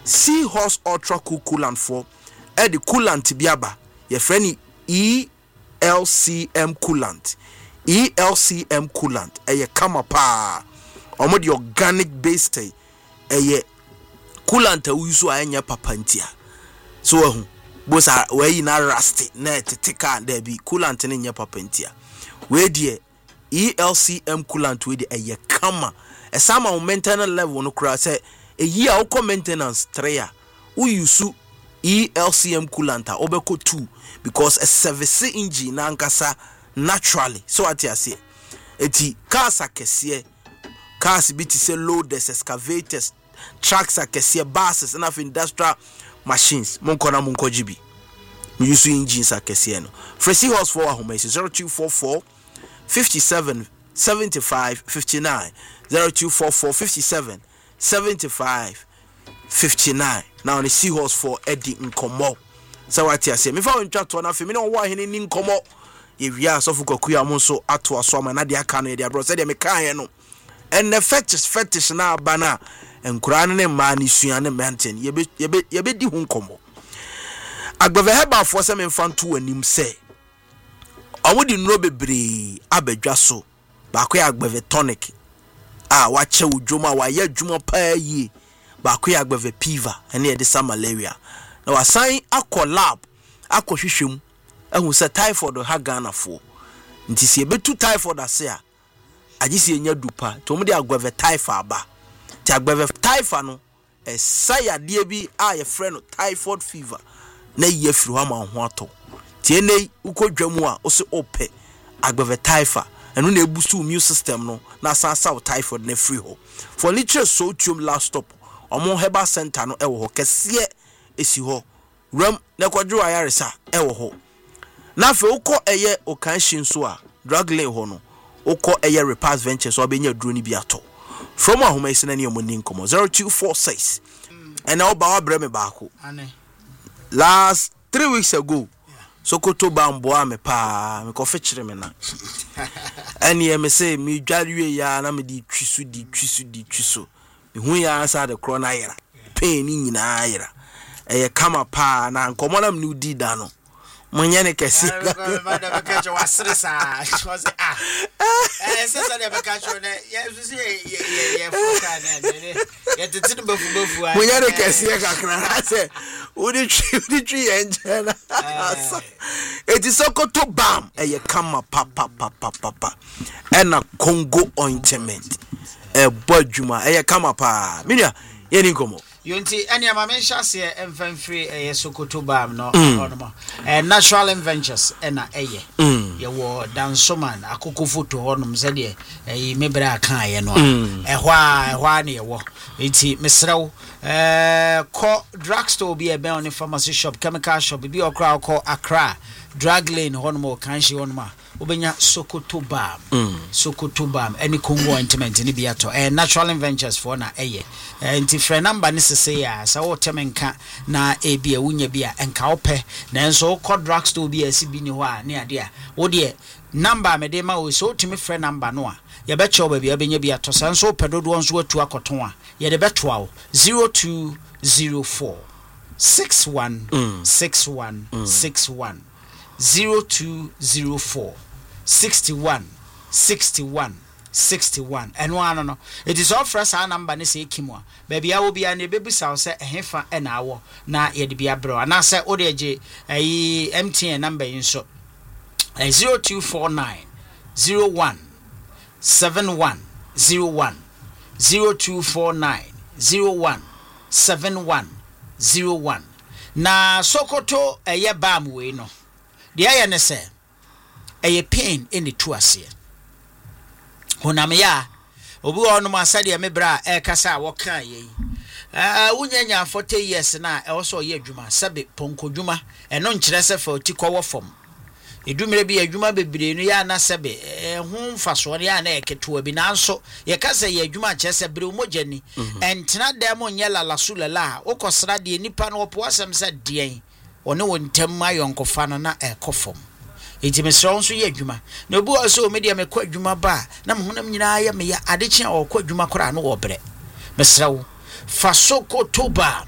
Seahorse Ultra Cool Coolant for the coolant biaba your friend ELCM coolant eye kama pa omo the organic based eye coolant usu anya papantia so ehu bosa we na rusty na tetika there be coolant ne nya papantia we die ELCM coolant we the eye kama e sama maintenance level no kura say a year o maintenance 3 we use ELCM coolant obeko 2 because a service engine na nkasa naturally so what you say eti cars akese cars biti say loaders excavators trucks akese buses and of industrial machines monko na monko GB we use engines akese no Fresi Horse for home is 0244 57 75 59 0244 57 75 59 now the Seahorse for Eddie Nkomo so what you say me fa ntwa to na fe me no wo ahene ni Nkomo Evia so fukokuya monso ato asoma na de aka no de bro say de me kan no and the fetish na bana enkura ne ma ni sua ne maintain ye be di hu Nkomo agbave heba fo se me mfanto anim se omudi no bebre abadwa so ba ko agbave tonic wa che udwuma wa ye adwuma pa yi ba ko agbave piva ene de sa malaria na wasan akọ lab akọ hwehwem ehun se typhoid ha Ghana fo nti se betu typhoid ase a agisi enya dupa to mo de agbave typhoid ba ti agbave typhoid no saya de bi a ye frɛ no typhoid fever na ye firi ho ma ho ato ti ene ukodwamu a o se ope agbave typhoid enu na ebusu immune system no na sansa typhoid na free ho for literally so tum last stop omo herbal center no ewo ho kese esi ho ram na kwadwo ayaresa ewo ho na fe ukọ eye okanshi nso a drug lane ho no ukọ eye Repass Ventures obenya duro ni bi ato from ahoma isi na ne omoni nkomo 0246 and now ba breme baako last 3 weeks ago Sokoto bambo ame pa me ko fechire me na ene me say me dwarewe ya na me di twisu me hu ya ansa de kro na yera pain ni nyina yera eye kama pa na nkomo na me udi da no monye ne kesi madam kecho wasresa was sesa de bekacho ne ye fuka ne ye titidu bafu monye ne kesi kakra say udi twi enjena eti Sokoto bam eye kama pa ena Congo ointment bodjuma eye kama pa minia ye ni komo Yonti any amamensha se emfanfiri Sokoto bam no onoma natural ventures ena eye ye wo dansoman akoko photo honum se de mebra aka ye no ehwa na ye wo enti mesrew ko drugstore bi ebe on pharmacy shop chemical shop bi okra ko Accra drug lane honum kanshi honuma obenya Sokoto bam any Congo ointment ni biato natural ventures for na eye enti frɛ number ni sese ya sa wo temenka na ebia wunya bia enka opɛ na enso ko drugstore bi asibi ni ho a ne ade a wo de number me de ma wo so tumi frɛ number no a ye be chew ba bia benya bia to sa enso opɛ dodo nso atu akoton a ye de betoa wo 0204 6161 0204 61 and one no it is all fresh our number ni say kimwa baby a wo bia na bebusa say ehefa e na awo na ye de bia bro na say o de je MTN number yin so 0249 01 7101 0249 01 7101 na Sokoto eye bam we no de aye ne say eye pain in the two ase honam ya obi onu masade me bra kasa wo kan ye wunyanya 40 years na e wo so ye adwuma sabe ponkodwuma eno nkire se fa otikọ wo fom edumire bi adwuma bebre no ya na sabe hu mfaso ya na eketo bi nanso ye kasa ye adwuma chese bre umojani entena dem onye lalasulala ukosra de nipa no opo asem sa den one wontam ayonkofa no na ekofom enti mesro nso ye adwuma na obu oso media mekọ adwuma ba na mohonam nyina ya me ya adekye okọ adwuma kora no wo bre mesro fa Sokoto ba